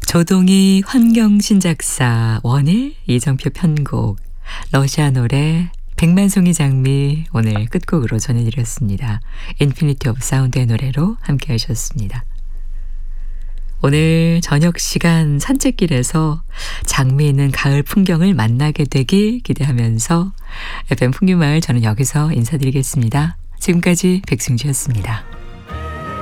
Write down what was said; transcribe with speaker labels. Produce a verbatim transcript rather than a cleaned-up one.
Speaker 1: 조동희 환경신작사 원일 이정표 편곡 러시아 노래 백만송이 장미 오늘 끝곡으로 전해드렸습니다. 인피니티 오브 사운드의 노래로 함께 하셨습니다. 오늘 저녁 시간 산책길에서 장미 있는 가을 풍경을 만나게 되길 기대하면서 에프엠 풍류마을 저는 여기서 인사드리겠습니다. 지금까지 백승주였습니다.